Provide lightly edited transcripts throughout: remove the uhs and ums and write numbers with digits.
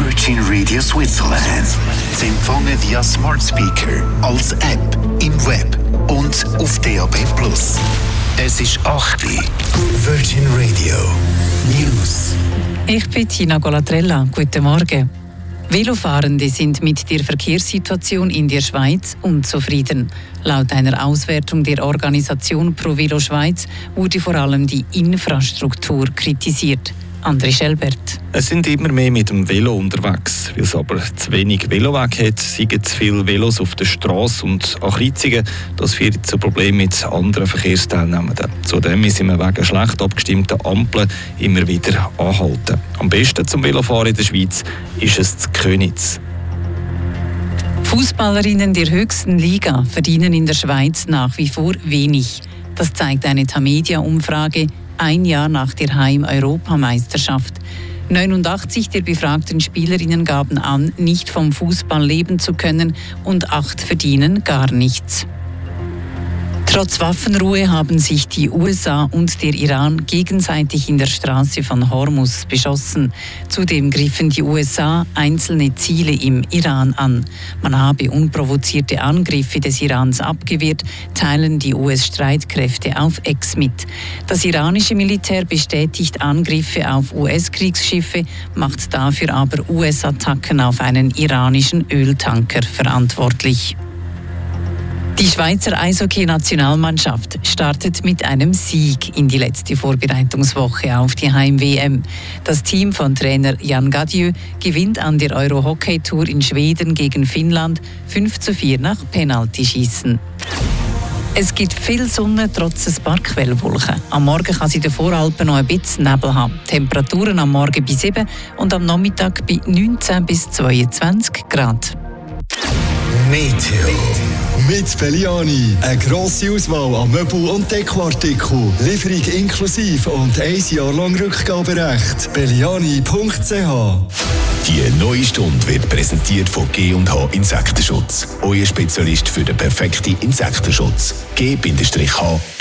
Virgin Radio Switzerland. Sie empfangen via Smart Speaker, als App, im Web und auf DAB+. Es ist 8 Uhr. Virgin Radio News. Ich bin Tina Golatrella. Guten Morgen. Velofahrende sind mit der Verkehrssituation in der Schweiz unzufrieden. Laut einer Auswertung der Organisation Pro Velo Schweiz wurde vor allem die Infrastruktur kritisiert. André Schelbert. Es sind immer mehr mit dem Velo unterwegs. Weil es aber zu wenig Velowege hat, sind zu viele Velos auf der Straße und an Kreuzungen. Das führt zu Problemen mit anderen Verkehrsteilnehmenden. Zudem müssen wir wegen schlecht abgestimmten Ampeln immer wieder anhalten. Am besten zum Velofahren in der Schweiz ist es zu Königs. Fußballerinnen der höchsten Liga verdienen in der Schweiz nach wie vor wenig. Das zeigt eine Tamedia-Umfrage ein Jahr nach der Heim-Europameisterschaft. 89 der befragten Spielerinnen gaben an, nicht vom Fußball leben zu können und 8 verdienen gar nichts. Trotz Waffenruhe haben sich die USA und der Iran gegenseitig in der Straße von Hormuz beschossen. Zudem griffen die USA einzelne Ziele im Iran an. Man habe unprovozierte Angriffe des Irans abgewehrt, teilen die US-Streitkräfte auf X mit. Das iranische Militär bestätigt Angriffe auf US-Kriegsschiffe, macht dafür aber US-Attacken auf einen iranischen Öltanker verantwortlich. Die Schweizer Eishockey-Nationalmannschaft startet mit einem Sieg in die letzte Vorbereitungswoche auf die Heim-WM. Das Team von Trainer Jan Gadieu gewinnt an der Euro-Hockey-Tour in Schweden gegen Finnland 5:4 nach Penaltyschießen. Es gibt viel Sonne trotz ein paar Quellwolken. Am Morgen kann es in den Voralpen noch ein bisschen Nebel haben. Temperaturen am Morgen bei 7 und am Nachmittag bei 19 bis 22 Grad. Meteo. Mit Belliani. Eine grosse Auswahl an Möbel- und Dekoartikeln. Lieferung inklusive und 1 Jahr lang Rückgaberecht. Belliani.ch. Die neue Stunde wird präsentiert von G&H Insektenschutz. Euer Spezialist für den perfekten Insektenschutz. G-H.ch.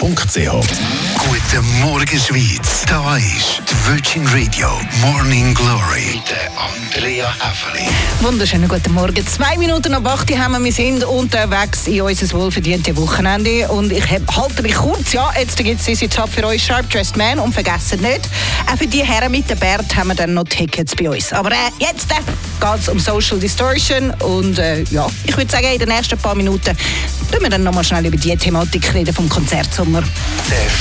Guten Morgen, Schweiz. Da ist die Virgin Radio Morning Glory mit Andrea Häfeli. Wunderschönen guten Morgen. 2 Minuten ab 8 haben wir. Wir sind unterwegs in unser wohlverdientes Wochenende. Und ich halte mich kurz. Ja, jetzt gibt es diese Top für euch, Sharp Dressed Man. Und vergessen nicht, auch für die Herren mit dem Bart haben wir dann noch Tickets bei uns. Aber jetzt geht es um Social Distortion. Und ja, ich würde sagen, in den nächsten paar Minuten reden wir dann nochmal schnell über die Thematik reden vom Konzertsommer.